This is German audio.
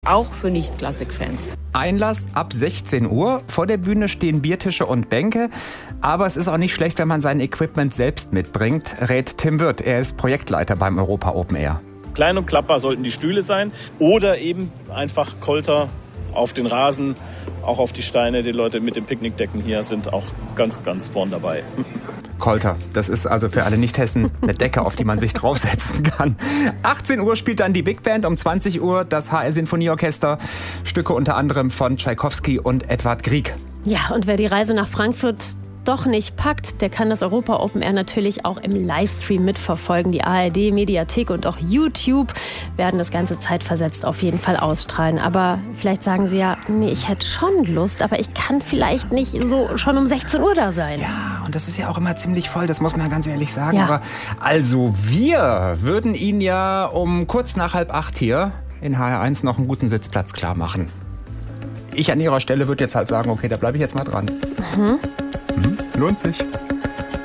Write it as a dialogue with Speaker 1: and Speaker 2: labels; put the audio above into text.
Speaker 1: Auch für Nicht-Klassik-Fans.
Speaker 2: Einlass ab 16 Uhr. Vor der Bühne stehen Biertische und Bänke. Aber es ist auch nicht schlecht, wenn man sein Equipment selbst mitbringt, rät Tim Wirth. Er ist Projektleiter beim Europa Open Air.
Speaker 3: Klein und klappbar sollten die Stühle sein oder eben einfach Kolter auf den Rasen, auch auf die Steine. Die Leute mit den Picknickdecken hier sind auch ganz, ganz vorn dabei.
Speaker 2: Kolter, das ist also für alle Nicht-Hessen eine Decke, auf die man sich draufsetzen kann. 18 Uhr spielt dann die Big Band, um 20 Uhr das HR Sinfonieorchester. Stücke unter anderem von Tschaikowski und Edvard Grieg.
Speaker 4: Ja, und wer die Reise nach Frankfurt doch nicht packt, der kann das Europa Open Air natürlich auch im Livestream mitverfolgen. Die ARD, Mediathek und auch YouTube werden das Ganze zeitversetzt auf jeden Fall ausstrahlen. Aber vielleicht sagen Sie ja, nee, ich hätte schon Lust, aber ich kann vielleicht nicht so schon um 16 Uhr da sein.
Speaker 2: Ja, und das ist ja auch immer ziemlich voll, das muss man ganz ehrlich sagen.
Speaker 4: Ja.
Speaker 2: Aber also wir würden Ihnen ja um kurz nach 7:30 hier in HR1 noch einen guten Sitzplatz klar machen. Ich an Ihrer Stelle würde jetzt halt sagen, okay, da bleibe ich jetzt mal dran. Lohnt sich.